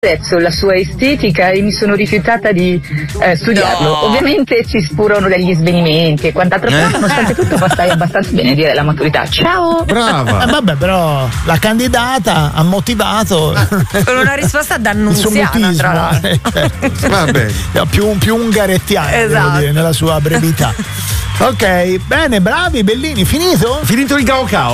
apprezzo la sua estetica e mi sono rifiutata di studiarlo. No. Ovviamente ci sfurono degli svenimenti e quant'altro, però nonostante tutto passai abbastanza bene, direi, la maturità. Ciao! Brava! Vabbè, però la candidata ha motivato Con una risposta il suo d'annunziata, mutismo. tra l'altro. Va bene. più ungarettiano, devo Esatto. dire, nella sua brevità. Ok, bene, bravi, bellini, finito? Finito il Cao Cao.